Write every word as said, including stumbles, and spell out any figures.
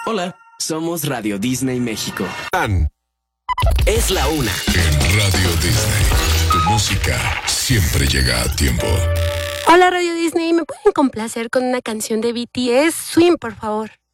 Hola, somos Radio Disney México. An. Es la una. En Radio Disney, tu música siempre llega a tiempo. Hola Radio Disney, ¿me pueden complacer con una canción de B T S? Swim, por favor.